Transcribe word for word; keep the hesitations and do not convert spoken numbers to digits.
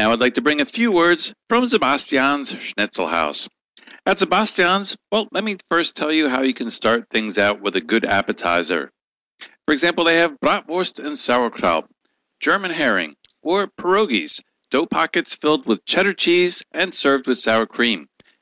Now I'd like to bring a few words from Sebastian's Schnitzelhaus. At Sebastian's, well, let me first tell you how you can start things out with a good appetizer. For example, they have bratwurst and sauerkraut, German herring, or pierogies, dough pockets filled with cheddar cheese and served with sour cream.